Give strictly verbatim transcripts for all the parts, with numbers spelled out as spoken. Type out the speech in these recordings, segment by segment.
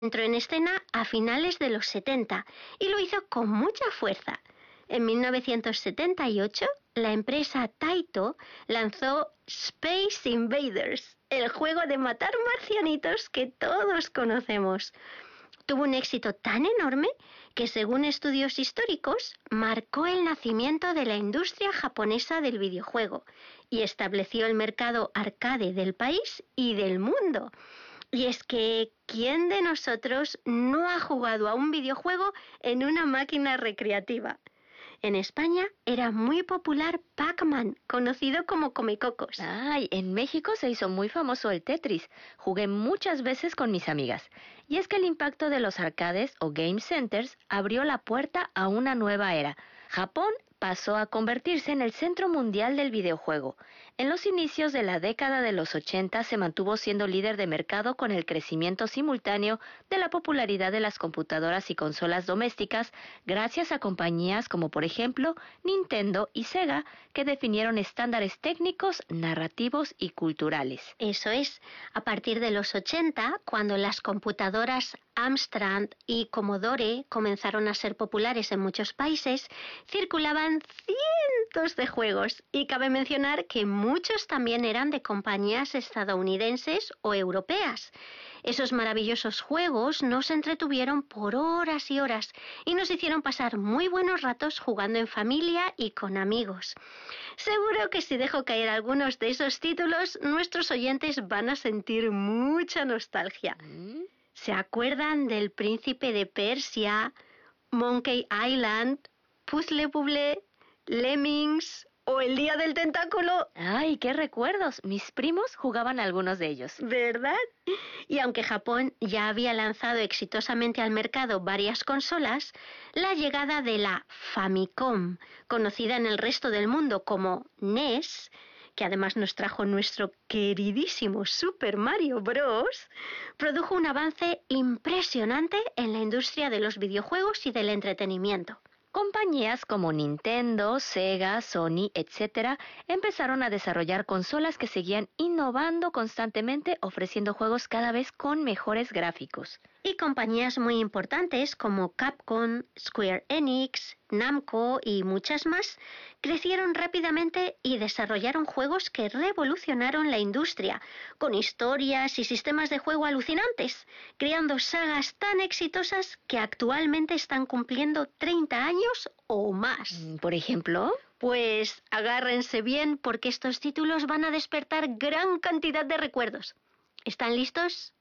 entró en escena a finales de los setenta y lo hizo con mucha fuerza. En mil novecientos setenta y ocho, la empresa Taito lanzó Space Invaders, el juego de matar marcianitos que todos conocemos. Tuvo un éxito tan enorme que, según estudios históricos, marcó el nacimiento de la industria japonesa del videojuego y estableció el mercado arcade del país y del mundo. Y es que, ¿quién de nosotros no ha jugado a un videojuego en una máquina recreativa? En España era muy popular Pac-Man, conocido como Comecocos. Ay, en México se hizo muy famoso el Tetris. Jugué muchas veces con mis amigas. Y es que el impacto de los arcades o game centers abrió la puerta a una nueva era. Japón pasó a convertirse en el centro mundial del videojuego. En los inicios de la década de los ochenta se mantuvo siendo líder de mercado con el crecimiento simultáneo de la popularidad de las computadoras y consolas domésticas gracias a compañías como por ejemplo Nintendo y Sega, que definieron estándares técnicos, narrativos y culturales. Eso es, a partir de los ochenta, cuando las computadoras Amstrad y Commodore comenzaron a ser populares en muchos países, circulaban cientos de juegos y cabe mencionar que muchos también eran de compañías estadounidenses o europeas. Esos maravillosos juegos nos entretuvieron por horas y horas y nos hicieron pasar muy buenos ratos jugando en familia y con amigos. Seguro que si dejo caer algunos de esos títulos, nuestros oyentes van a sentir mucha nostalgia. ¿Mm? ¿Se acuerdan del Príncipe de Persia, Monkey Island, Puzzle Bubble, Lemmings o El Día del Tentáculo? ¡Ay, qué recuerdos! Mis primos jugaban algunos de ellos. ¿Verdad? Y aunque Japón ya había lanzado exitosamente al mercado varias consolas, la llegada de la Famicom, conocida en el resto del mundo como N E S, que además nos trajo nuestro queridísimo Super Mario Bros., produjo un avance impresionante en la industria de los videojuegos y del entretenimiento. Compañías como Nintendo, Sega, Sony, etcétera, empezaron a desarrollar consolas que seguían innovando constantemente, ofreciendo juegos cada vez con mejores gráficos. Y compañías muy importantes como Capcom, Square Enix, Namco y muchas más crecieron rápidamente y desarrollaron juegos que revolucionaron la industria, con historias y sistemas de juego alucinantes, creando sagas tan exitosas que actualmente están cumpliendo treinta años o más. ¿Por ejemplo? Pues agárrense bien porque estos títulos van a despertar gran cantidad de recuerdos. ¿Están listos?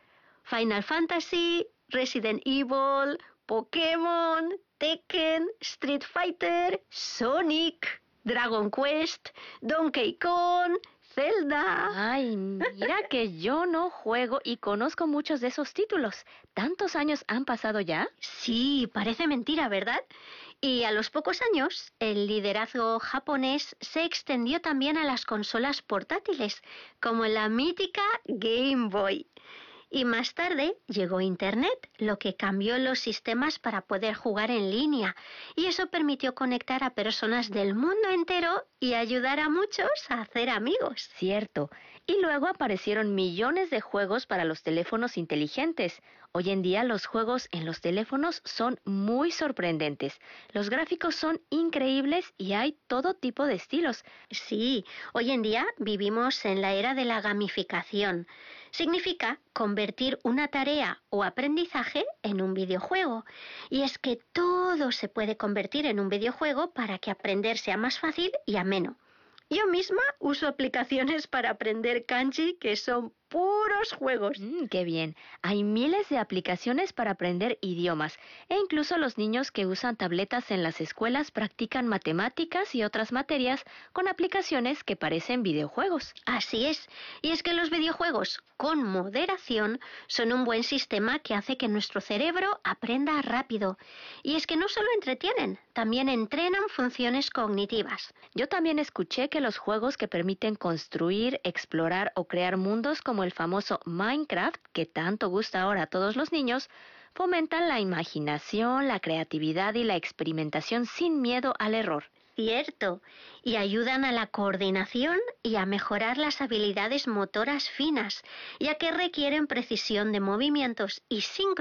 Final Fantasy, Resident Evil, Pokémon, Tekken, Street Fighter, Sonic, Dragon Quest, Donkey Kong, Zelda. Ay, mira que yo no juego y conozco muchos de esos títulos. ¿Tantos años han pasado ya? Sí, parece mentira, ¿verdad? Y a los pocos años, el liderazgo japonés se extendió también a las consolas portátiles, como la mítica Game Boy. Y más tarde llegó Internet, lo que cambió los sistemas para poder jugar en línea, y eso permitió conectar a personas del mundo entero y ayudar a muchos a hacer amigos. Cierto. Y luego aparecieron millones de juegos para los teléfonos inteligentes. Hoy en día los juegos en los teléfonos son muy sorprendentes. Los gráficos son increíbles y hay todo tipo de estilos. Sí, hoy en día vivimos en la era de la gamificación. Significa convertir una tarea o aprendizaje en un videojuego. Y es que todo se puede convertir en un videojuego para que aprender sea más fácil y ameno. Yo misma uso aplicaciones para aprender kanji que son puros juegos. Mm, ¡Qué bien! Hay miles de aplicaciones para aprender idiomas e incluso los niños que usan tabletas en las escuelas practican matemáticas y otras materias con aplicaciones que parecen videojuegos. Así es. Y es que los videojuegos, con moderación, son un buen sistema que hace que nuestro cerebro aprenda rápido. Y es que no solo entretienen, también entrenan funciones cognitivas. Yo también escuché que los juegos que permiten construir, explorar o crear mundos como el famoso Minecraft, que tanto gusta ahora a todos los niños, fomentan la imaginación, la creatividad y la experimentación sin miedo al error. Cierto, y ayudan a la coordinación y a mejorar las habilidades motoras finas, ya que requieren precisión de movimientos y sincronización